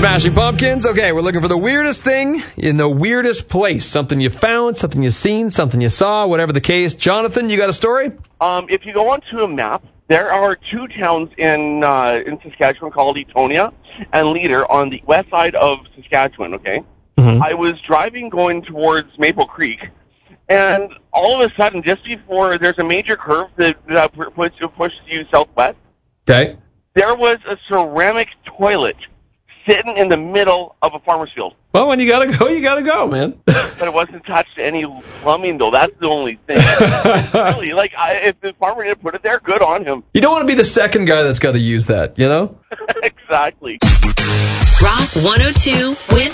Smashing Pumpkins. Okay, we're looking for the weirdest thing in the weirdest place. Something you found, something you've seen, something you saw, whatever the case. Jonathan, you got a story? If you go onto a map, there are two towns in Saskatchewan called Etonia and Leader on the west side of Saskatchewan, okay? Mm-hmm. I was driving going towards Maple Creek, and all of a sudden, just before there's a major curve that pushes you southwest, Okay. there was a ceramic toilet sitting in the middle of a farmer's field. Well, when you gotta go, you gotta go, man. But it wasn't attached to any plumbing, though. That's the only thing. Really, if the farmer didn't put it there, good on him. You don't want to be the second guy that's got to use that, you know? Exactly. Rock 102 with